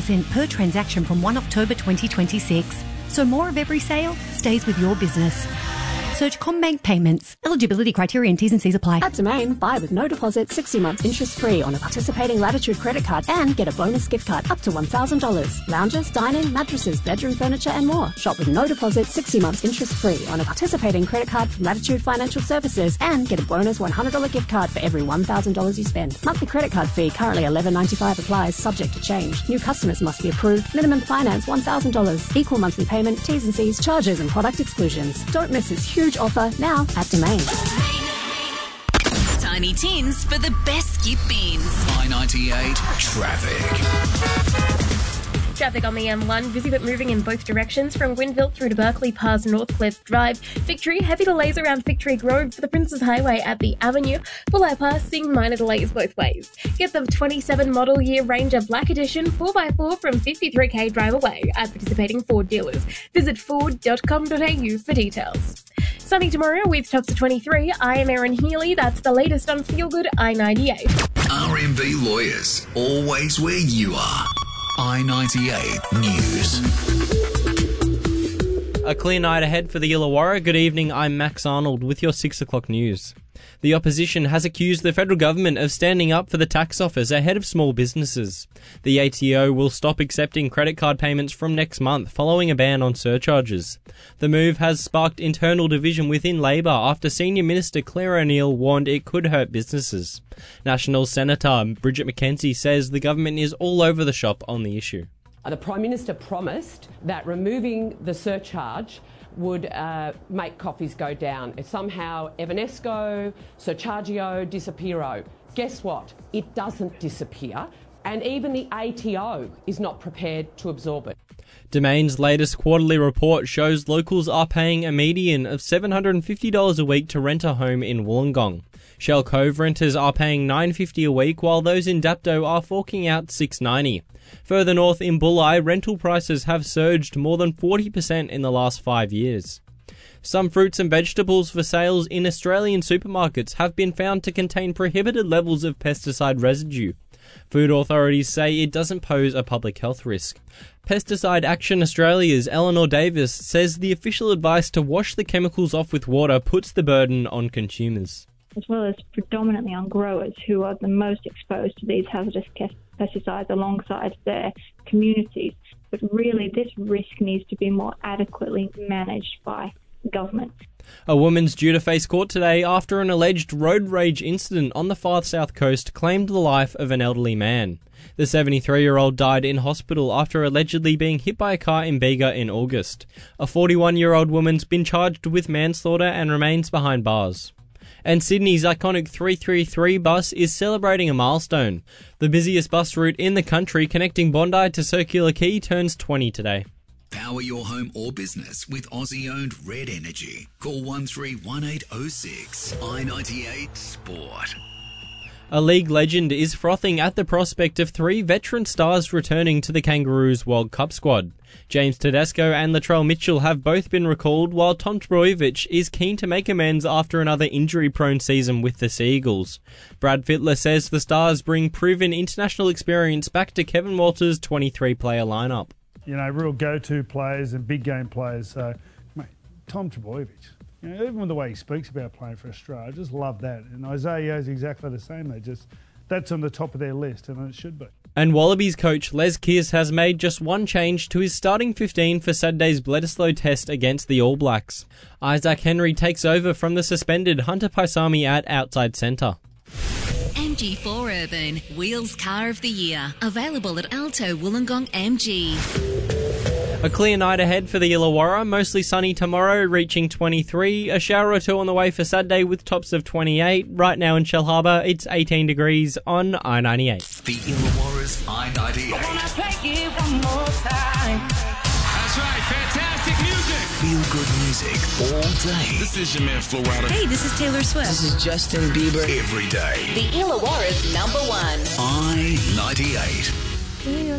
cent per transaction from 1 October 2026. So more of every sale stays with your business. Search CommBank Payments. Eligibility criteria and T's and C's apply. At Domain, buy with no deposit, 60 months interest-free on a participating Latitude credit card and get a bonus gift card up to $1,000. Lounges, dining, mattresses, bedroom furniture and more. Shop with no deposit, 60 months interest-free on a participating credit card from Latitude Financial Services and get a bonus $100 gift card for every $1,000 you spend. Monthly credit card fee currently $11.95 applies, subject to change. New customers must be approved. Minimum finance $1,000. Equal monthly payment, T's and C's, charges and product exclusions. Don't miss this huge offer now at Domain. Tiny Tins for the best skip beans. I-98 traffic. Traffic on the M1, busy but moving in both directions from Gwynville through to Berkeley past Northcliffe Drive. Victory, heavy delays around Victory Grove for the Princes Highway at the Avenue. Full Pass, seeing minor delays both ways. Get the 27 model year Ranger Black Edition 4x4 from 53k drive away at participating Ford dealers. Visit ford.com.au for details. Sunny tomorrow with tops of 23. I am Erin Healy. That's the latest on Feel Good I-98. RMB Lawyers, always where you are. I-98 News. A clear night ahead for the Illawarra. Good evening, I'm Max Arnold with your 6 o'clock news. The opposition has accused the federal government of standing up for the tax office ahead of small businesses. The ATO will stop accepting credit card payments from next month following a ban on surcharges. The move has sparked internal division within Labor after Senior Minister Claire O'Neill warned it could hurt businesses. National Senator Bridget McKenzie says the government is all over the shop on the issue. The Prime Minister promised that removing the surcharge would make coffees go down. It's somehow Evanesco, Surchargio, Disappearo. Guess what? It doesn't disappear, and even the ATO is not prepared to absorb it. Domain's latest quarterly report shows locals are paying a median of $750 a week to rent a home in Wollongong. Shell Cove renters are paying $950 a week, while those in Dapto are forking out $690. Further north in Bulli, rental prices have surged more than 40% in the last 5 years. Some fruits and vegetables for sales in Australian supermarkets have been found to contain prohibited levels of pesticide residue. Food authorities say it doesn't pose a public health risk. Pesticide Action Australia's Eleanor Davis says the official advice to wash the chemicals off with water puts the burden on consumers, as well as predominantly on growers who are the most exposed to these hazardous pesticides alongside their communities. But really, this risk needs to be more adequately managed by government. A woman's due to face court today after an alleged road rage incident on the far south coast claimed the life of an elderly man. The 73-year-old died in hospital after allegedly being hit by a car in Bega in August. A 41-year-old woman's been charged with manslaughter and remains behind bars. And Sydney's iconic 333 bus is celebrating a milestone. The busiest bus route in the country connecting Bondi to Circular Quay turns 20 today. Power your home or business with Aussie-owned Red Energy. Call 131806. I-98 Sport. A league legend is frothing at the prospect of 3 veteran stars returning to the Kangaroos World Cup squad. James Tedesco and Latrell Mitchell have both been recalled, while Tom Trbojevic is keen to make amends after another injury-prone season with the Sea Eagles. Brad Fittler says the Stars bring proven international experience back to Kevin Walters' 23-player lineup. You know, real go-to players and big game players. So, mate, Tom Trbojevic, you know, even with the way he speaks about playing for Australia, I just love that. And Isaiah is exactly the same. That's on the top of their list, and it should be. And Wallabies coach Les Kiers has made just one change to his starting 15 for Saturday's Bledisloe test against the All Blacks. Isaac Henry takes over from the suspended Hunter Paisami at outside centre. MG4 Urban, Wheels Car of the Year. Available at Alto Wollongong MG. A clear night ahead for the Illawarra, mostly sunny tomorrow, reaching 23. A shower or two on the way for Saturday with tops of 28. Right now in Shell Harbour, it's 18 degrees on I-98. The Illawarra's I-98. I wanna play it one more time. That's right, fantastic music. Feel good music all day. This is your man Flo Rida. Hey, this is Taylor Swift. This is Justin Bieber. Every day. The Illawarra's #1. I-98.